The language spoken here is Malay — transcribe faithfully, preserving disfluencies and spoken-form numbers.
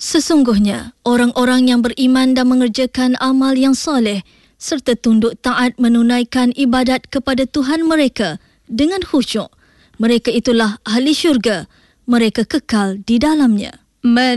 Sesungguhnya, orang-orang yang beriman dan mengerjakan amal yang soleh serta tunduk taat menunaikan ibadat kepada Tuhan mereka dengan khusyuk, mereka itulah ahli syurga, mereka kekal di dalamnya.